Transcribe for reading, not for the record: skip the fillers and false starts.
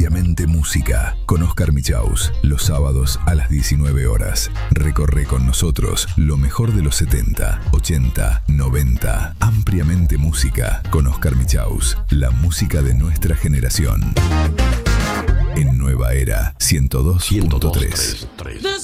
Ampliamente Música con Oscar Michaus, los sábados a las 19 horas. Recorre con nosotros lo mejor de los 70, 80, 90. Ampliamente Música con Oscar Michaus, la música de nuestra generación. En Nueva Era 102.3.